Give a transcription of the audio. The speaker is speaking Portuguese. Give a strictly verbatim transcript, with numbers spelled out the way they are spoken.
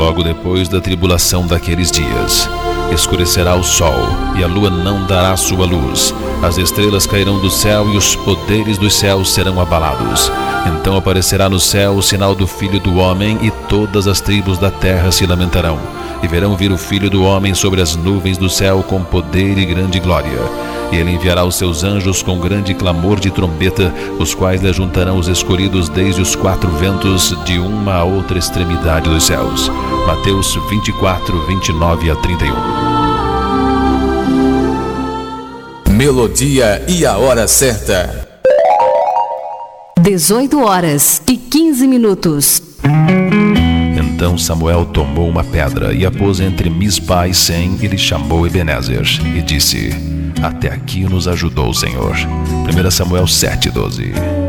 logo depois da tribulação daqueles dias. Escurecerá o sol, e a lua não dará sua luz. As estrelas cairão do céu, e os poderes dos céus serão abalados. Então aparecerá no céu o sinal do Filho do Homem, e todas as tribos da terra se lamentarão. E verão vir o Filho do Homem sobre as nuvens do céu com poder e grande glória. E ele enviará os seus anjos com grande clamor de trombeta, os quais lhe ajuntarão os escolhidos desde os quatro ventos, de uma a outra extremidade dos céus. Mateus vinte e quatro, vinte e nove a trinta e um. Melodia e a hora certa. dezoito horas e quinze minutos. Então Samuel tomou uma pedra e a pôs entre Mispa e Sem, e lhe chamou Ebenezer, e disse: Até aqui nos ajudou o Senhor. primeiro Samuel sete, doze.